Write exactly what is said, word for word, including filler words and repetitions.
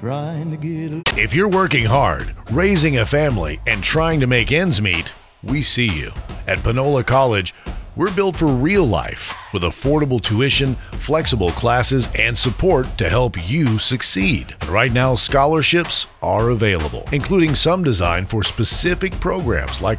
trying to get a... If you're working hard, raising a family, and trying to make ends meet, we see you. At Panola College, we're built for real life with affordable tuition, flexible classes, and support to help you succeed. And right now, scholarships are available, including some designed for specific programs like